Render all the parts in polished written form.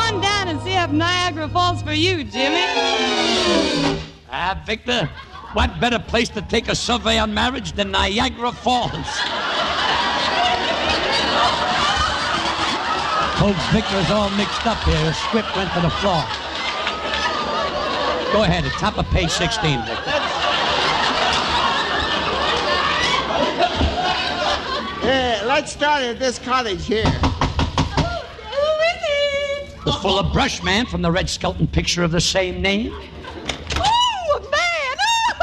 on down and see if Niagara Falls for you, Jimmy. Victor, what better place to take a survey on marriage than Niagara Falls? Oh, Victor's all mixed up here. His script went to the floor. Go ahead, at top of page 16, Victor. Let's start at this cottage here. Who is it? It's full of brush, man, from the Red Skelton picture of the same name. Oh, a man!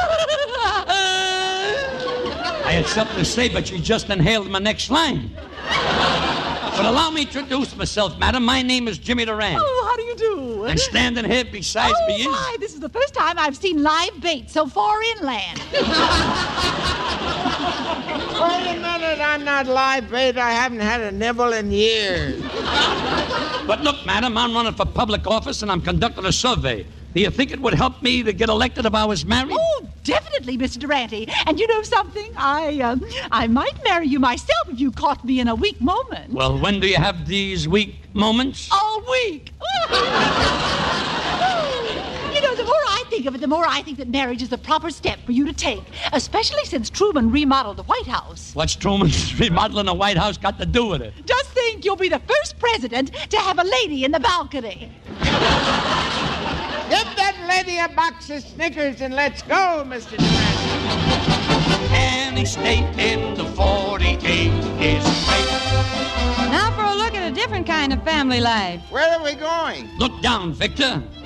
I had something to say, but you just inhaled my next line. But allow me to introduce myself, madam. My name is Jimmy Durant. Oh, how do you do? And standing here beside me is... my, this is the first time I've seen live bait so far inland. Wait a minute, I'm not live bait. I haven't had a nibble in years. But look, madam, I'm running for public office and I'm conducting a survey. Do you think it would help me to get elected if I was married? Oh, definitely, Mr. Durante. And you know something? I might marry you myself if you caught me in a weak moment. Well, when do you have these weak moments? All week. You know, the more I think of it, the more I think that marriage is the proper step for you to take, especially since Truman remodeled the White House. What's Truman's remodeling the White House got to do with it? Just think, you'll be the first president to have a lady in the balcony. Give that lady a box of Snickers and let's go, Mr. Durant. Any state in the 48 is great. Now for a look at a different kind of family life. Where are we going? Look down, Victor.